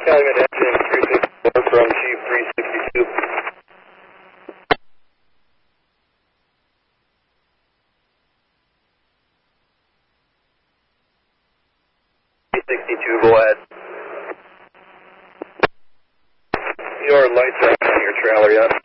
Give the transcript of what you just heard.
Calumet engine 364 from Chief 362. 362, go ahead. Your lights are on your trailer yet?